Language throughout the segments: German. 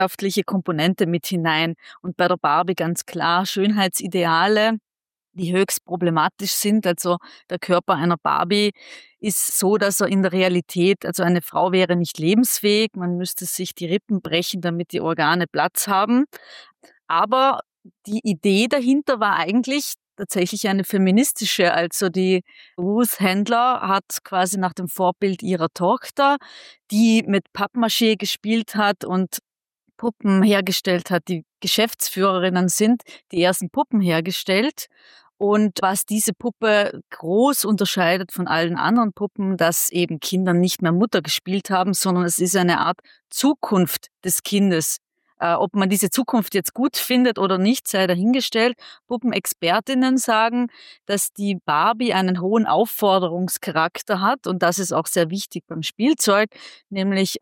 gesellschaftliche Komponente mit hinein. Und bei der Barbie ganz klar Schönheitsideale, die höchst problematisch sind. Also der Körper einer Barbie ist so, dass er in der Realität, also eine Frau wäre nicht lebensfähig, man müsste sich die Rippen brechen, damit die Organe Platz haben. Aber die Idee dahinter war eigentlich tatsächlich eine feministische. Also die Ruth Handler hat quasi nach dem Vorbild ihrer Tochter, die mit Pappmaché gespielt hat und Puppen hergestellt hat, die Geschäftsführerinnen sind, die ersten Puppen hergestellt. Und was diese Puppe groß unterscheidet von allen anderen Puppen, dass eben Kinder nicht mehr Mutter gespielt haben, sondern es ist eine Art Zukunft des Kindes. Ob man diese Zukunft jetzt gut findet oder nicht, sei dahingestellt. Puppenexpertinnen sagen, dass die Barbie einen hohen Aufforderungscharakter hat und das ist auch sehr wichtig beim Spielzeug, nämlich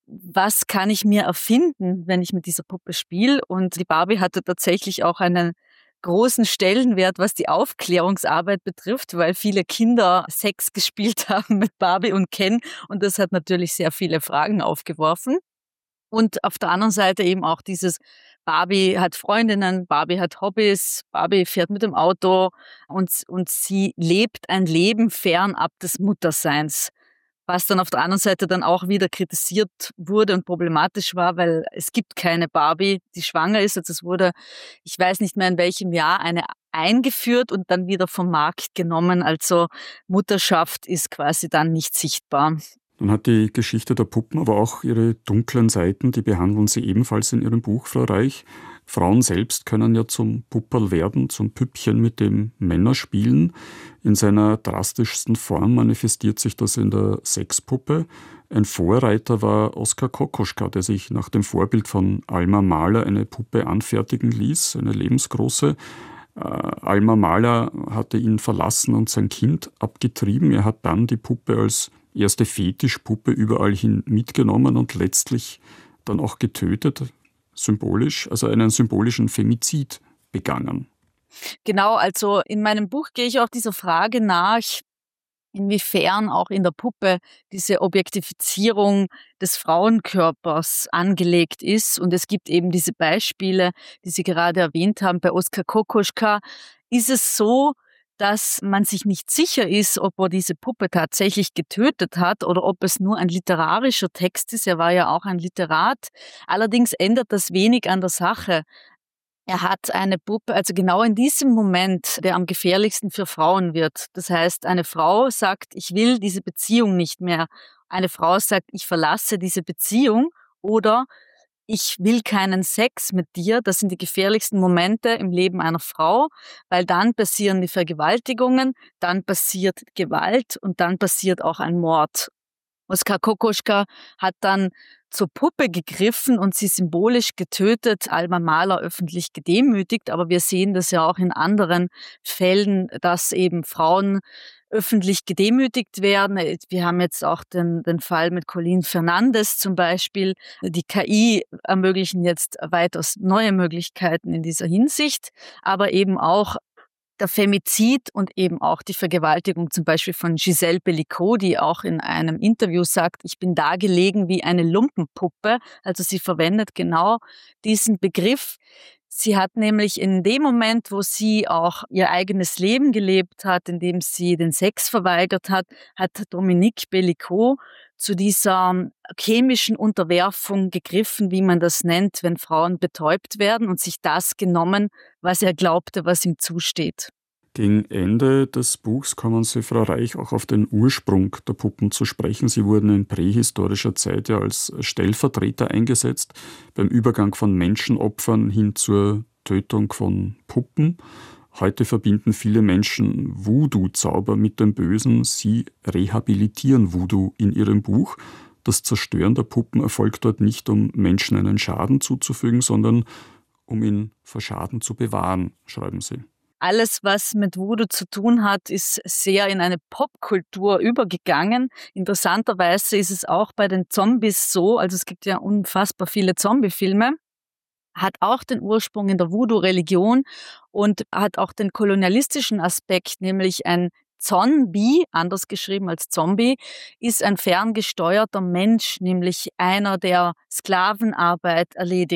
was kann ich mir erfinden, wenn ich mit dieser Puppe spiele? Und die Barbie hatte tatsächlich auch einen großen Stellenwert, was die Aufklärungsarbeit betrifft, weil viele Kinder Sex gespielt haben mit Barbie und Ken und das hat natürlich sehr viele Fragen aufgeworfen. Und auf der anderen Seite eben auch dieses Barbie hat Freundinnen, Barbie hat Hobbys, Barbie fährt mit dem Auto und sie lebt ein Leben fernab des Mutterseins. Was dann auf der anderen Seite dann auch wieder kritisiert wurde und problematisch war, weil es gibt keine Barbie, die schwanger ist. Also es wurde, ich weiß nicht mehr in welchem Jahr, eine eingeführt und dann wieder vom Markt genommen. Also Mutterschaft ist quasi dann nicht sichtbar. Nun hat die Geschichte der Puppen aber auch ihre dunklen Seiten, die behandeln Sie ebenfalls in Ihrem Buch, Frau Reich. Frauen selbst können ja zum Pupperl werden, zum Püppchen, mit dem Männer spielen. In seiner drastischsten Form manifestiert sich das in der Sexpuppe. Ein Vorreiter war Oskar Kokoschka, der sich nach dem Vorbild von Alma Mahler eine Puppe anfertigen ließ, eine lebensgroße. Alma Mahler hatte ihn verlassen und sein Kind abgetrieben. Er hat dann die Puppe als erste Fetischpuppe überall hin mitgenommen und letztlich dann auch getötet, symbolisch, also einen symbolischen Femizid begangen. Genau, also in meinem Buch gehe ich auch dieser Frage nach, inwiefern auch in der Puppe diese Objektifizierung des Frauenkörpers angelegt ist. Und es gibt eben diese Beispiele, die Sie gerade erwähnt haben. Bei Oskar Kokoschka ist es so, dass man sich nicht sicher ist, ob er diese Puppe tatsächlich getötet hat oder ob es nur ein literarischer Text ist. Er war ja auch ein Literat. Allerdings ändert das wenig an der Sache. Er hat eine Puppe, also genau in diesem Moment, der am gefährlichsten für Frauen wird. Das heißt, eine Frau sagt, ich will diese Beziehung nicht mehr. Eine Frau sagt, ich verlasse diese Beziehung oder ich will keinen Sex mit dir. Das sind die gefährlichsten Momente im Leben einer Frau, weil dann passieren die Vergewaltigungen, dann passiert Gewalt und dann passiert auch ein Mord. Oskar Kokoschka hat dann zur Puppe gegriffen und sie symbolisch getötet, Alma Mahler öffentlich gedemütigt. Aber wir sehen das ja auch in anderen Fällen, dass eben Frauen öffentlich gedemütigt werden. Wir haben jetzt auch den Fall mit Colleen Fernandes zum Beispiel. Die KI ermöglichen jetzt weitaus neue Möglichkeiten in dieser Hinsicht, aber eben auch der Femizid und eben auch die Vergewaltigung zum Beispiel von Giselle Bellicot, die auch in einem Interview sagt, ich bin da gelegen wie eine Lumpenpuppe. Also sie verwendet genau diesen Begriff. Sie hat nämlich in dem Moment, wo sie auch ihr eigenes Leben gelebt hat, indem sie den Sex verweigert hat, hat Dominique Bellicot zu dieser chemischen Unterwerfung gegriffen, wie man das nennt, wenn Frauen betäubt werden und sich das genommen, was er glaubte, was ihm zusteht. Gegen Ende des Buchs kommen Sie, Frau Reich, auch auf den Ursprung der Puppen zu sprechen. Sie wurden in prähistorischer Zeit ja als Stellvertreter eingesetzt beim Übergang von Menschenopfern hin zur Tötung von Puppen. Heute verbinden viele Menschen Voodoo-Zauber mit dem Bösen. Sie rehabilitieren Voodoo in Ihrem Buch. Das Zerstören der Puppen erfolgt dort nicht, um Menschen einen Schaden zuzufügen, sondern um ihn vor Schaden zu bewahren, schreiben Sie. Alles, was mit Voodoo zu tun hat, ist sehr in eine Popkultur übergegangen. Interessanterweise ist es auch bei den Zombies so, also es gibt ja unfassbar viele Zombie-Filme, hat auch den Ursprung in der Voodoo-Religion und hat auch den kolonialistischen Aspekt, nämlich ein Zombie, anders geschrieben als Zombie, ist ein ferngesteuerter Mensch, nämlich einer, der Sklavenarbeit erledigt.